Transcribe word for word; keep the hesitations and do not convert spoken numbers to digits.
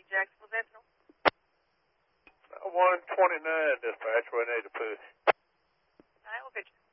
Jacksonville Central. one twenty-nine, dispatch, we need to push. All right, we'll get you.